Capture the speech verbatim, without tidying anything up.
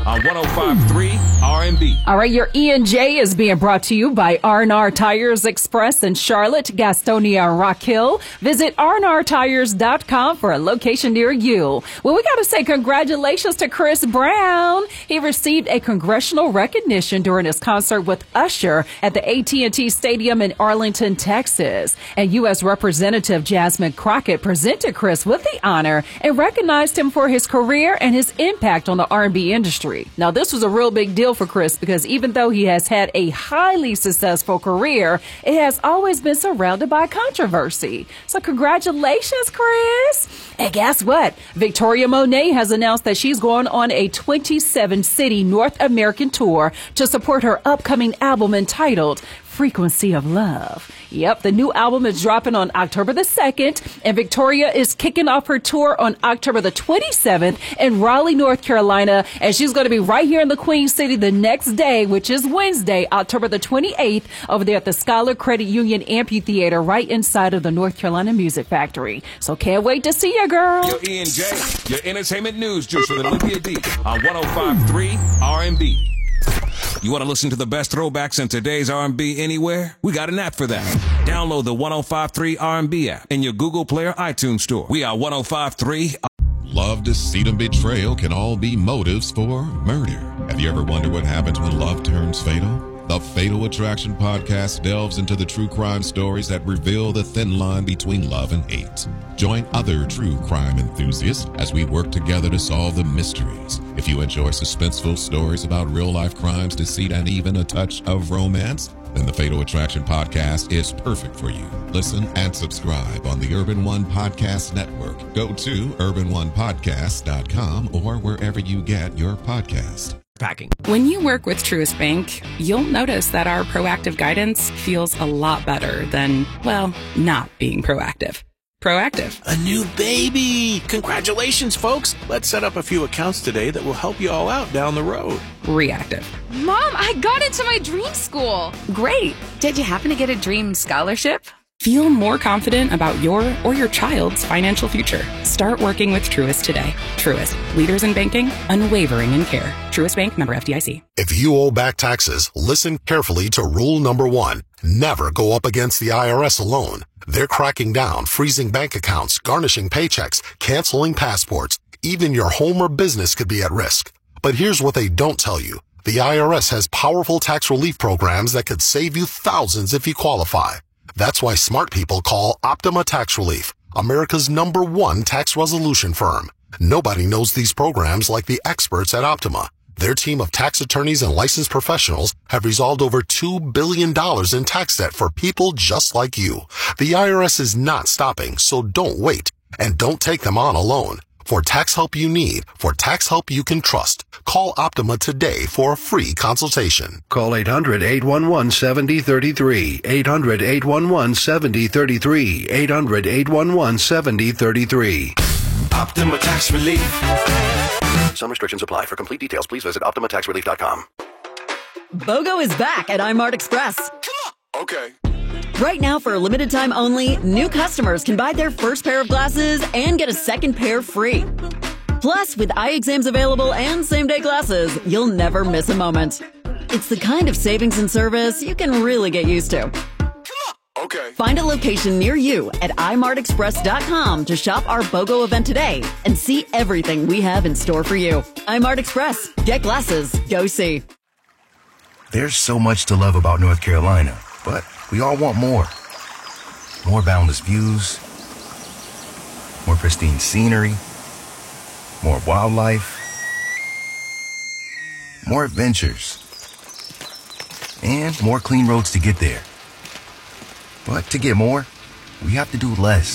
on one oh five point three R and B. All right, your E and J is being brought to you by R and R Tires Express in Charlotte, Gastonia, and Rock Hill. Visit R and R tires dot com for a location near you. Well, we got to say congratulations to Chris Brown. He received a congressional recognition during his concert with Usher at the A T and T Stadium in Arlington, Texas. And U S Representative Jasmine Crockett presented Chris with the honor and recognized him for his career and his impact on the R and B industry. Now, this was a real big deal for Chris because even though he has had a highly successful career, it has always been surrounded by controversy. So congratulations, Chris. And guess what? Victoria Monet has announced that she's going on a twenty-seven city North American tour to support her upcoming album entitled Frequency of Love. Yep, the new album is dropping on October the second, and Victoria is kicking off her tour on October the twenty-seventh in Raleigh, North Carolina, and she's going to be right here in the Queen City the next day, which is Wednesday, October the twenty-eighth, over there at the Scholar Credit Union Amphitheater right inside of the North Carolina Music Factory. So can't wait to see you, girl. Your E and J, your entertainment news juice with Olivia D on one oh five point three R and B. You want to listen to the best throwbacks in today's R and B anywhere? We got an app for that. Download the one oh five point three R and B app in your Google Play or iTunes store. We are one oh five point three. Love, deceit, and betrayal can all be motives for murder. Have you ever wondered what happens when love turns fatal? The Fatal Attraction podcast delves into the true crime stories that reveal the thin line between love and hate. Join other true crime enthusiasts as we work together to solve the mysteries. If you enjoy suspenseful stories about real-life crimes, deceit, and even a touch of romance, then the Fatal Attraction podcast is perfect for you. Listen and subscribe on the Urban One Podcast Network. Go to urban one podcast dot com or wherever you get your podcast. Packing. When you work with Truist Bank, you'll notice that our proactive guidance feels a lot better than, well, not being proactive. Proactive. A new baby! Congratulations, folks! Let's set up a few accounts today that will help you all out down the road. Reactive. Mom, I got into my dream school! Great! Did you happen to get a dream scholarship? Feel more confident about your or your child's financial future. Start working with Truist today. Truist, leaders in banking, unwavering in care. Truist Bank, member F D I C. If you owe back taxes, listen carefully to rule number one. Never go up against the I R S alone. They're cracking down, freezing bank accounts, garnishing paychecks, canceling passports. Even your home or business could be at risk. But here's what they don't tell you. The I R S has powerful tax relief programs that could save you thousands if you qualify. That's why smart people call Optima Tax Relief, America's number one tax resolution firm. Nobody knows these programs like the experts at Optima. Their team of tax attorneys and licensed professionals have resolved over two billion dollars in tax debt for people just like you. The I R S is not stopping, so don't wait. And don't take them on alone. For tax help you need, for tax help you can trust, call Optima today for a free consultation. Call eight hundred, eight one one, seven oh three three, eight hundred, eight one one, seven oh three three, eight hundred, eight one one, seven oh three three. Optima Tax Relief. Some restrictions apply. For complete details, please visit optima tax relief dot com. BOGO is back at iMart Express. Okay. Right now, for a limited time only, new customers can buy their first pair of glasses and get a second pair free. Plus, with eye exams available and same-day glasses, you'll never miss a moment. It's the kind of savings and service you can really get used to. Okay. Find a location near you at i mart express dot com to shop our BOGO event today and see everything we have in store for you. iMart Express. Get glasses. Go see. There's so much to love about North Carolina, but we all want more. More boundless views, more pristine scenery, more wildlife, more adventures, and more clean roads to get there. But to get more, we have to do less.